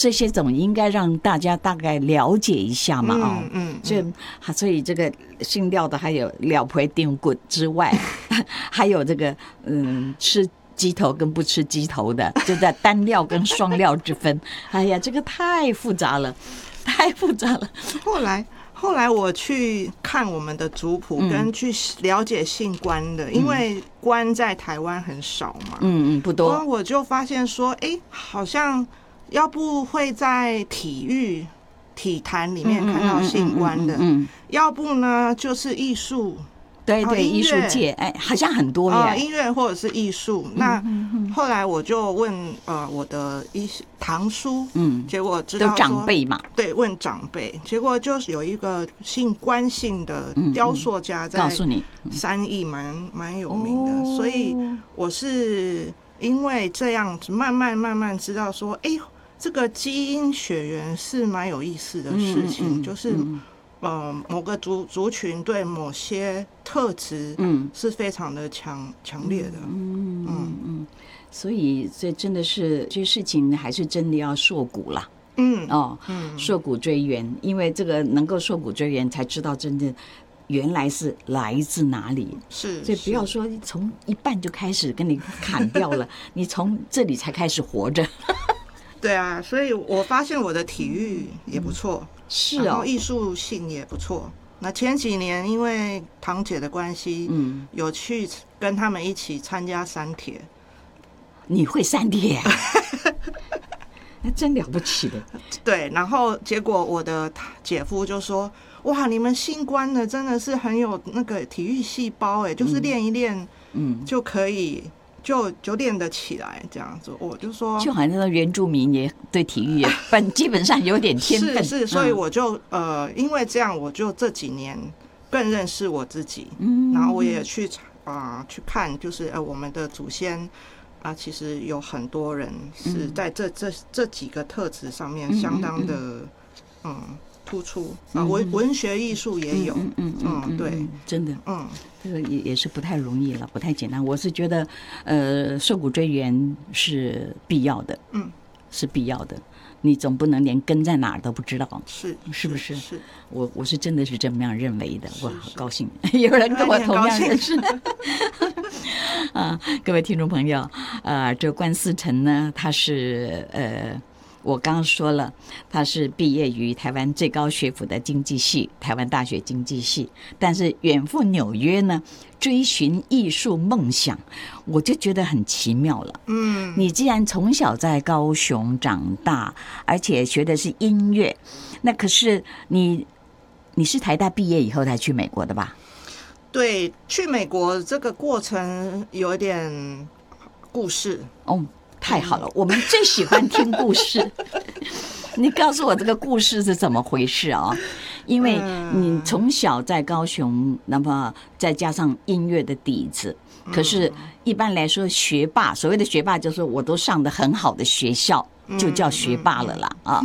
这些总应该让大家大概了解一下嘛所以这个姓廖的还有廖培丁骨之外，还有这个吃鸡头跟不吃鸡头的，就在单料跟双料之分。哎呀，这个太复杂了，太复杂了。 后来我去看我们的族谱，跟去了解姓关的，因为关在台湾很少嘛， 不多。 我就发现说，好像要不会在体坛里面看到姓关的，要不呢就是艺术。 对，艺术界好像很多耶， 音乐或者是艺术。那后来我就问我的堂叔，结果知道说长辈嘛， 对，问长辈，结果就是有一个姓关姓的雕塑家在三义蛮有名的，所以我是因为这样子慢慢知道说，这个基因血缘是蛮有意思的事情，就是某个族群对某些特质是非常的强烈的， 所以这真的是这些事情还是真的要溯谷啦，溯谷追源，因为这个能够溯谷追源，才知道真的原来是来自哪里。 是， 所以不要说从一半就开始跟你砍掉了，你从这里才开始活着。 对啊，所以我发现我的体育也不错。 是然后艺术性也不错。那前几年因为堂姐的关系，有去跟他们一起参加三铁。 你会三铁啊？那真了不起的。 对，然后结果我的姐夫就说：“哇，你们姓关的真的是很有那个体育细胞，就是练一练，就可以。”就练得起来这样子，我就说， 就好像那原住民也对体育也基本上有点天分， 是，所以我就因为这样，我就这几年更认识我自己，然后我也去看，就是我们的祖先其实有很多人是在这几个特质上面相当的突出文学艺术也有，对， 真的，这个也是不太容易了，不太简单。我是觉得，溯谷追源是必要的，是必要的。你总不能连根在哪儿都不知道，是不是？ 是， 我是真的是这么样认为的。我好高兴，有人跟我同样认识。各位听众朋友，这关思成呢，他是我刚刚说了，他是毕业于台湾最高学府的经济系，台湾大学经济系，但是远赴纽约呢，追寻艺术梦想，我就觉得很奇妙了。你既然从小在高雄长大，而且学的是音乐，那可是你是台大毕业以后才去美国的吧？ 对，去美国这个过程有一点故事太好了，我们最喜欢听故事。你告诉我这个故事是怎么回事啊？因为你从小在高雄，那么再加上音乐的底子，可是一般来说学霸，所谓的学霸就是我都上得很好的学校，就叫学霸了啦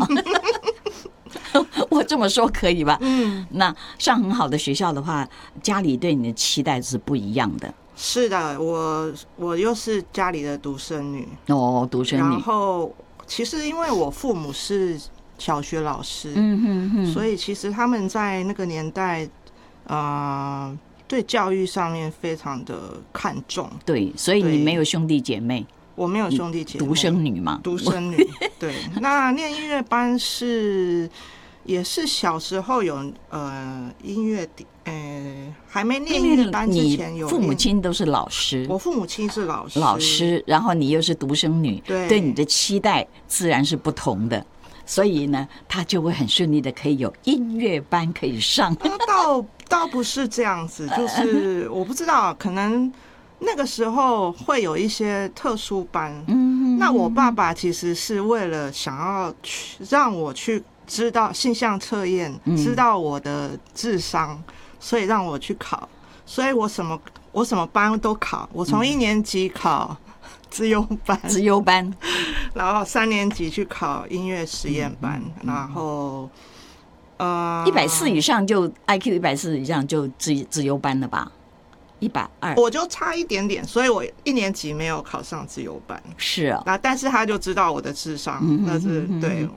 我这么说可以吧？那上很好的学校的话，家里对你的期待是不一样的。 是的，我又是家里的独生女独生女。 然后其实因为我父母是小学老师，所以其实他们在那个年代，对教育上面非常的看重。 对，所以你没有兄弟姐妹？ 我没有兄弟姐妹， 独生女嘛。 独生女，对。那念音乐班也是小时候有音乐还没念音乐班之前有。 你父母亲都是老师， 我父母亲是老师， 然后你又是独生女，对你的期待自然是不同的，所以呢，他就会很顺利的可以有音乐班可以上。 倒不是这样子，就是我不知道，可能那个时候会有一些特殊班。那我爸爸其实是为了想要让我去知道性向测验，知道我的智商，所以让我去考。所以我什么班都考，我从1年级考资优班，然后3年级去考音乐实验班，然后 140以上就 IQ 140以上就资优班了吧？120， 我就差一点点，所以我1年级没有考上资优班。 是啊， 但是他就知道我的智商，那是对